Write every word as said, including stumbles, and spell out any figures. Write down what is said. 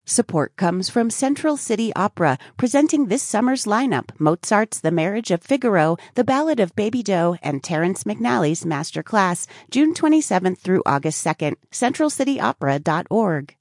Support comes from Central City Opera, presenting this summer's lineup: Mozart's The Marriage of Figaro, The Ballad of Baby Doe, and Terrence McNally's Master Class, June twenty-seventh through August second. central city opera dot org.